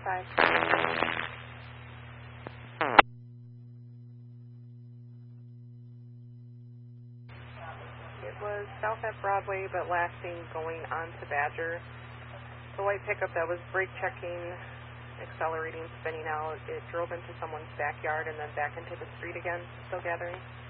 5. It was south at Broadway, but lasting going on to Badger. The white pickup that was brake checking, accelerating, spinning out, it drove into someone's backyard and then back into the street again. Still gathering.